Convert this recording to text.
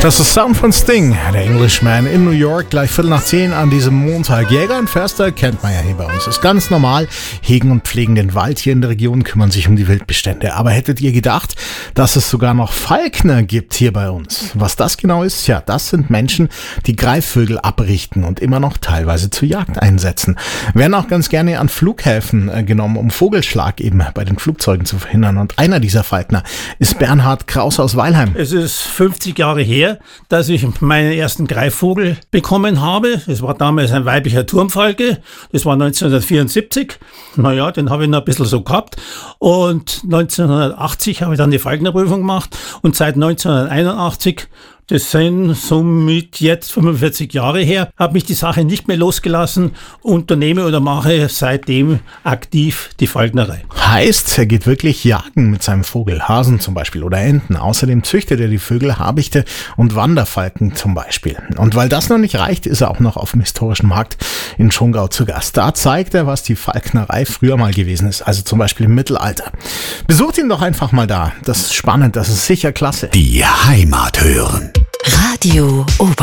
Das ist Sound von Sting, der Englishman in New York, gleich 9:15 an diesem Montag. Jäger und Förster kennt man ja hier bei uns. Ist ganz normal, hegen und pflegen den Wald hier in der Region, kümmern sich um die Wildbestände. Aber hättet ihr gedacht, dass es sogar noch Falkner gibt hier bei uns? Was das genau ist? Ja, das sind Menschen, die Greifvögel abrichten und immer noch teilweise zur Jagd einsetzen. Werden auch ganz gerne an Flughäfen genommen, um Vogelschlag eben bei den Flugzeugen zu verhindern. Und einer dieser Falkner ist Bernhard Kraus aus Weilheim. Es ist 50 Jahre her, dass ich meinen ersten Greifvogel bekommen habe. Es war damals ein weiblicher Turmfalke. Das war 1974. Naja, den habe ich noch ein bisschen so gehabt. Und 1980 habe ich dann die Falknerprüfung gemacht. Und seit 1981, das sind somit jetzt 45 Jahre her, hat mich die Sache nicht mehr losgelassen, unternehme oder mache seitdem aktiv die Falknerei. Heißt, er geht wirklich jagen mit seinem Vogel, Hasen zum Beispiel oder Enten. Außerdem züchtet er die Vögel, Habichte und Wanderfalken zum Beispiel. Und weil das noch nicht reicht, ist er auch noch auf dem historischen Markt in Schongau zu Gast. Da zeigt er, was die Falknerei früher mal gewesen ist, also zum Beispiel im Mittelalter. Besucht ihn doch einfach mal da. Das ist spannend, das ist sicher klasse. Die Heimat hören. Radio Ober.